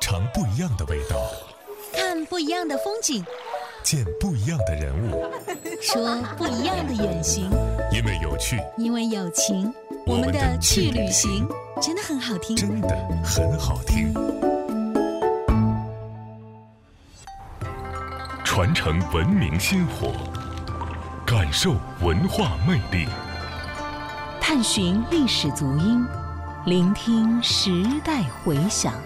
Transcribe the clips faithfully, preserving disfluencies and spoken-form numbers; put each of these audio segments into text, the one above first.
尝不一样的味道， 看不一样的风景， 见不一样的人物， 说不一样的远行。 因为有趣， 因为有情，我们的去旅行真的很好听， 真的很好听。传承文明薪火，感受文化魅力， 探寻历史足音，聆听时代回响，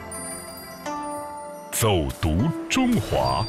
走读中华。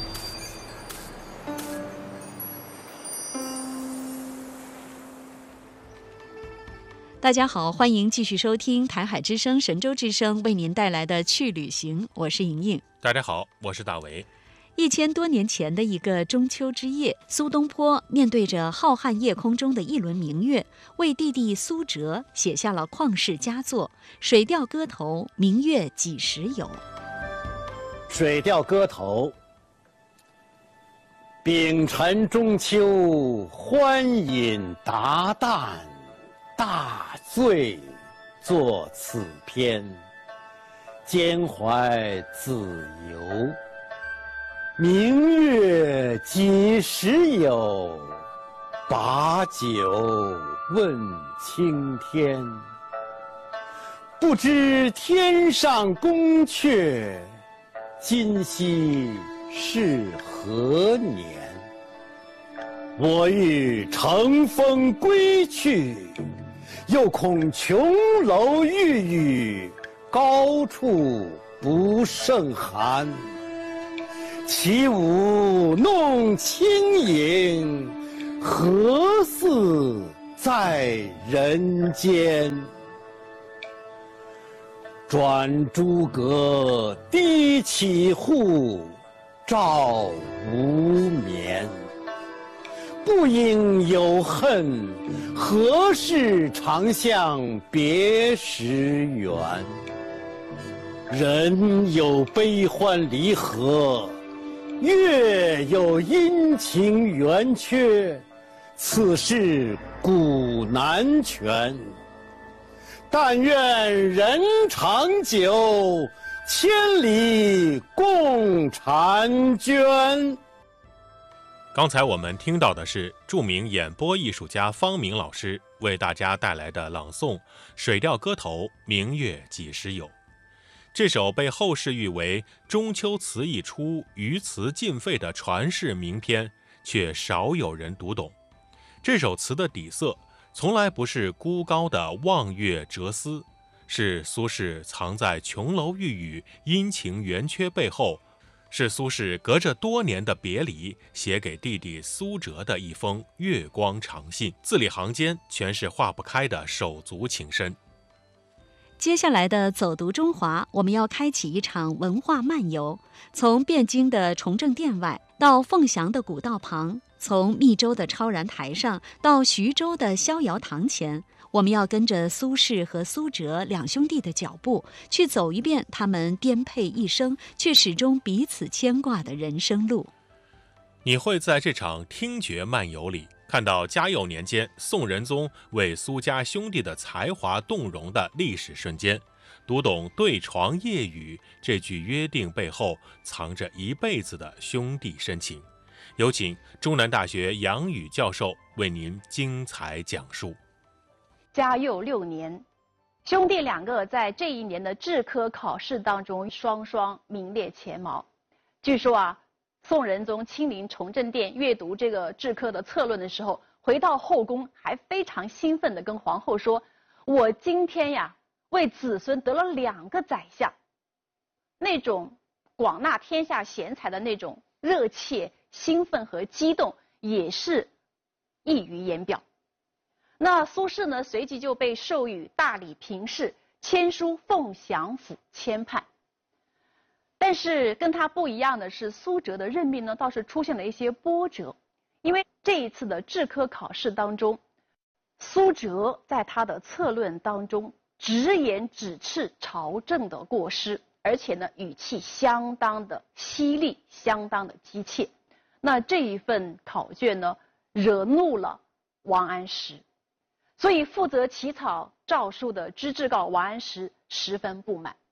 大家好，欢迎继续收听台海之声、神州之声为您带来的去旅行，我是莹莹。 大家好，我是大为。 一千多年前的一个中秋之夜，苏东坡面对着浩瀚夜空中的一轮明月，为弟弟苏辙写下了旷世佳作《水调歌头·明月几时有》。《 水调歌头》：丙辰中秋，欢饮达旦，大醉作此篇。兼怀子由，明月几时有？把酒问青天。不知天上宫阙，今夕是何年？我欲乘风归去，又恐琼楼玉宇，高处不胜寒。起舞弄清影，何似在人间？转朱阁，低绮户，照无眠。不应有恨，何事长向别时圆？人有悲欢离合，月有阴晴圆缺，此事古难全。但愿人长久，千里共婵娟。 刚才我们听到的是著名演播艺术家方明老师为大家带来的朗诵《水调歌头·明月几时有》。这首被后世誉为中秋词一出，余词尽废的传世名篇，却少有人读懂。这首词的底色从来不是孤高的望月哲思，是苏轼藏在琼楼玉宇、阴晴圆缺背后，是苏轼隔着多年的别离写给弟弟苏辙的一封月光长信，字里行间全是化不开的手足情深。 接下来的走读中华，我们要开启一场文化漫游，从汴京的崇政殿外到凤翔的古道旁，从密州的超然台上到徐州的逍遥堂前，我们要跟着苏轼和苏辙两兄弟的脚步，去走一遍他们颠沛一生却始终彼此牵挂的人生路。 你会在这场听觉漫游里看到嘉佑年间宋仁宗为苏家兄弟的才华动容的历史瞬间，读懂对床夜雨这句约定背后藏着一辈子的兄弟深情。有请中南大学杨宇教授为您精彩讲述。 嘉佑六年，兄弟两个在这一年的制科考试当中双双名列前茅。据说啊，宋仁宗亲临崇政殿阅读这个制科的策论的时候，回到后宫还非常兴奋地跟皇后说：“我今天呀，为子孙得了两个宰相。”那种广纳天下贤才的那种热切、兴奋和激动，也是溢于言表。那苏轼呢，随即就被授予大理评事，迁书凤翔府签判。但是跟他不一样的是，苏辙的任命呢，倒是出现了一些波折。因为这一次的制科考试当中，苏辙在他的策论当中直言指斥朝政的过失，而且呢语气相当的犀利，相当的激切。那这一份考卷呢，惹怒了王安石，所以负责起草诏书的知制诰王安石十分不满。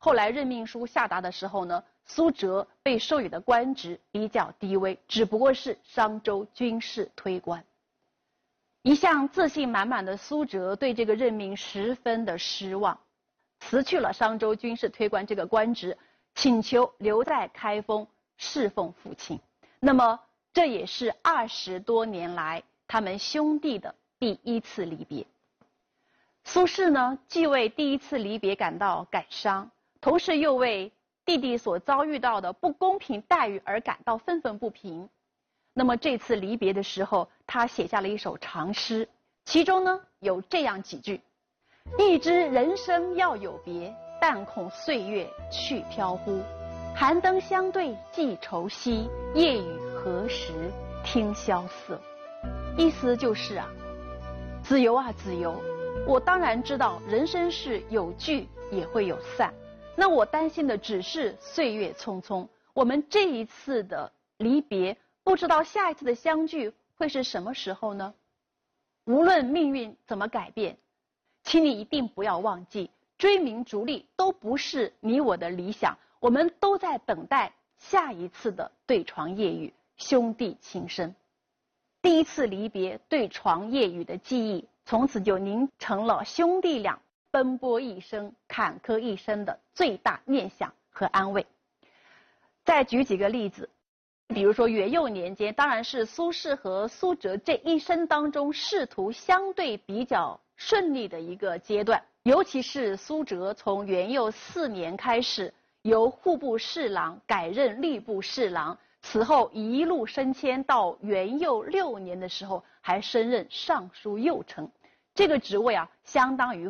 后来任命书下达的时候呢，苏辙被授予的官职比较低微，只不过是商州军事推官。一向自信满满的苏辙对这个任命十分的失望，辞去了商州军事推官这个官职，请求留在开封侍奉父亲。那么这也是二十多年来他们兄弟的第一次离别。苏轼呢，既为第一次离别感到感伤，同时又为弟弟所遭遇到的不公平待遇而感到愤愤不平。那么这次离别的时候，他写下了一首长诗，其中呢有这样几句：一知人生要有别，但恐岁月去飘忽。寒灯相对寄愁兮，夜雨何时听萧瑟。意思就是啊，子由啊子由，我当然知道人生是有聚也会有散，那我担心的只是岁月匆匆，我们这一次的离别，不知道下一次的相聚会是什么时候呢？无论命运怎么改变，请你一定不要忘记，追名逐利都不是你我的理想，我们都在等待下一次的对床夜雨，兄弟情深。第一次离别对床夜雨的记忆，从此就凝成了兄弟俩奔波一生、坎坷一生的最大念想和安慰。再举几个例子，比如说元佑年间，当然是苏轼和苏辙这一生当中仕途相对比较顺利的一个阶段，尤其是苏辙从元佑四年开始由户部侍郎改任吏部侍郎，此后一路升迁到元佑六年的时候还升任尚书右丞，这个职位啊相当于